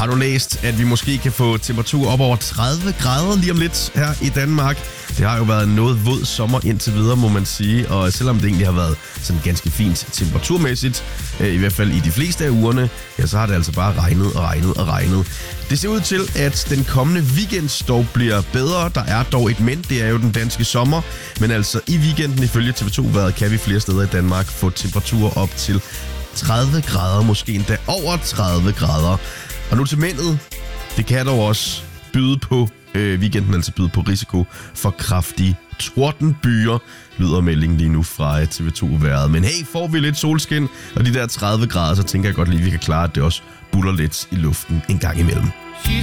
Har du læst, at vi måske kan få temperatur op over 30 grader lige om lidt her i Danmark? Det har jo været en noget våd sommer indtil videre, må man sige. Og selvom det egentlig har været sådan ganske fint temperaturmæssigt, i hvert fald i de fleste af ugerne, ja, så har det altså bare regnet. Det ser ud til, at den kommende weekend dog bliver bedre. Der er dog et men, det er jo den danske sommer. Men altså i weekenden ifølge TV2-vejret kan vi flere steder i Danmark få temperaturer op til 30 grader, måske endda over 30 grader. Og nu til mændet, det kan dog også byde på weekenden, altså byde på risiko for kraftige tordenbyer, lyder meldingen lige nu fra TV2-vejret. Men hey, får vi lidt solskin og de der 30 grader, så tænker jeg godt lige, at vi kan klare, at det også buller lidt i luften en gang imellem.